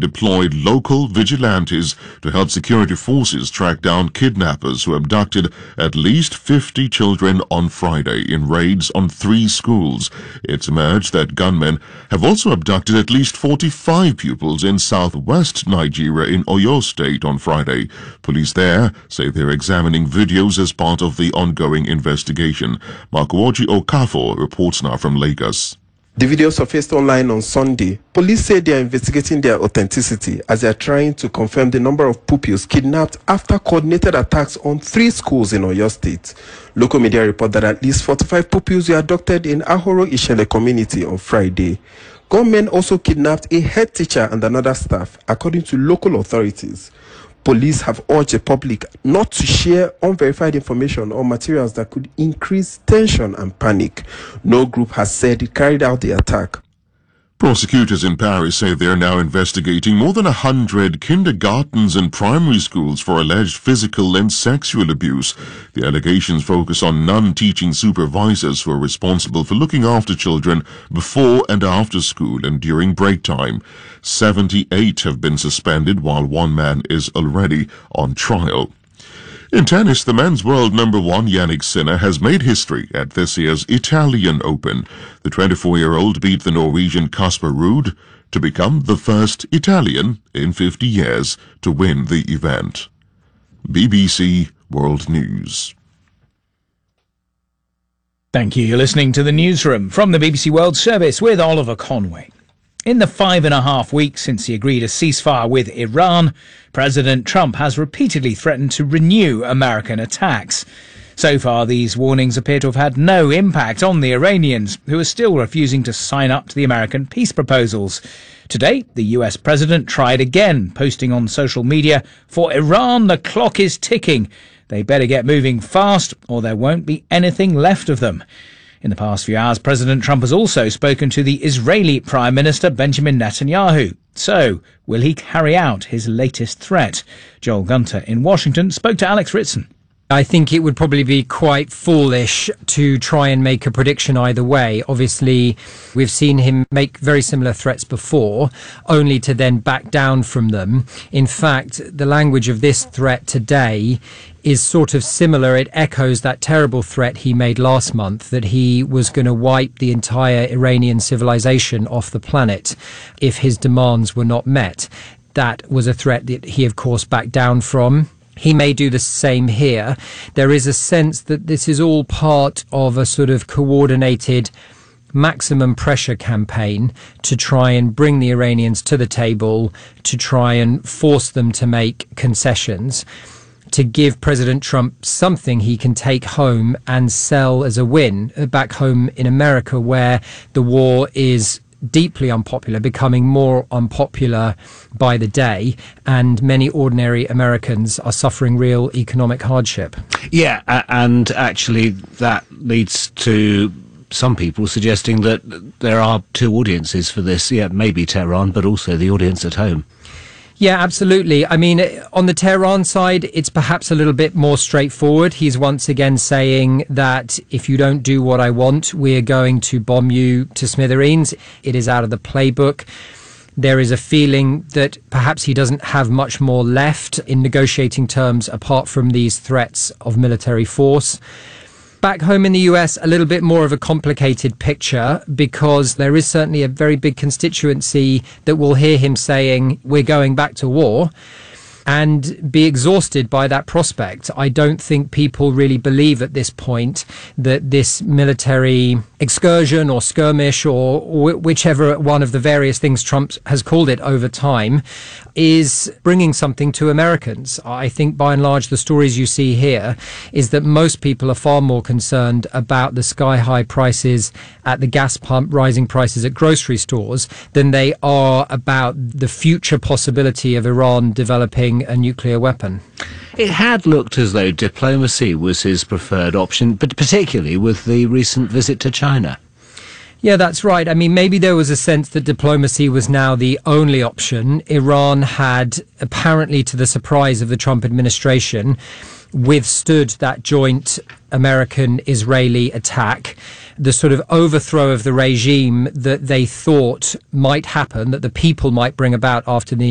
deployed local vigilantes to help security forces track down kidnappers who abducted at least 50 children on Friday in raids on 3 schools. It's emerged that gunmen have also abducted at least 45 pupils in southwest Nigeria in Oyo State on Friday. Police there say they're examining videos as part of the ongoing investigation. Makuoji Okafor reports now from Lagos. The video surfaced online on Sunday. Police say they are investigating their authenticity as they are trying to confirm the number of pupils kidnapped after coordinated attacks on 3 schools in Oyo State. Local media report that at least 45 pupils were abducted in Ahoro Ishele community on Friday. Gunmen also kidnapped a head teacher and another staff, according to local authorities. Police have urged the public not to share unverified information or materials that could increase tension and panic. No group has said it carried out the attack. Prosecutors in Paris say they are now investigating more than 100 kindergartens and primary schools for alleged physical and sexual abuse. The allegations focus on non-teaching supervisors who are responsible for looking after children before and after school and during break time. 78 have been suspended, while 1 man is already on trial. In tennis, the men's world number 1 Jannik Sinner has made history at this year's Italian Open. The 24-year-old beat the Norwegian Casper Ruud to become the first Italian in 50 years to win the event. BBC World News. Thank you. You're listening to the Newsroom from the BBC World Service with Oliver Conway. In the 5.5 weeks since he agreed a ceasefire with Iran, President Trump has repeatedly threatened to renew American attacks. So far, these warnings appear to have had no impact on the Iranians, who are still refusing to sign up to the American peace proposals. Today, the US president tried again, posting on social media, "For Iran, the clock is ticking. They better get moving fast, or there won't be anything left of them." In the past few hours, President Trump has also spoken to the Israeli Prime Minister Benjamin Netanyahu. So, will he carry out his latest threat? Joel Gunter in Washington spoke to Alex Ritson. I think it would probably be quite foolish to try and make a prediction either way. Obviously, we've seen him make very similar threats before, only to then back down from them. In fact, the language of this threat today is sort of similar. It echoes that terrible threat he made last month, that he was going to wipe the entire Iranian civilization off the planet if his demands were not met. That was a threat that he, of course, backed down from. He may do the same here. There is a sense that this is all part of a sort of coordinated maximum pressure campaign to try and bring the Iranians to the table, to try and force them to make concessions, to give President Trump something he can take home and sell as a win back home in America, where the war is deeply unpopular, becoming more unpopular by the day, and many ordinary Americans are suffering real economic hardship. Yeah, and actually that leads to some people suggesting that there are 2 audiences for this. Yeah, maybe Tehran, but also the audience at home. Yeah, absolutely. I mean, on the Tehran side, it's perhaps a little bit more straightforward. He's once again saying that if you don't do what I want, we're going to bomb you to smithereens. It is out of the playbook. There is a feeling that perhaps he doesn't have much more left in negotiating terms apart from these threats of military force. Back home in the US, a little bit more of a complicated picture, because there is certainly a very big constituency that will hear him saying, "We're going back to war," and be exhausted by that prospect. I don't think people really believe at this point that this military excursion or skirmish, or whichever one of the various things Trump has called it over time, is bringing something to Americans. I think by and large the stories you see here is that most people are far more concerned about the sky-high prices at the gas pump, rising prices at grocery stores, than they are about the future possibility of Iran developing a nuclear weapon. It had looked as though diplomacy was his preferred option, but particularly with the recent visit to China. Yeah, that's right. I mean, maybe there was a sense that diplomacy was now the only option. Iran had, apparently to the surprise of the Trump administration, withstood that joint American-Israeli attack. The sort of overthrow of the regime that they thought might happen, that the people might bring about after the